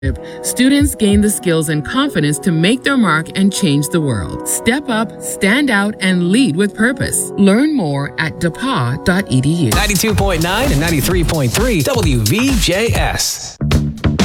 Students gain the skills and confidence to make their mark and change the world. Step up, stand out, and lead with purpose. Learn more at depa.edu. 92.9 and 93.3 WVJS.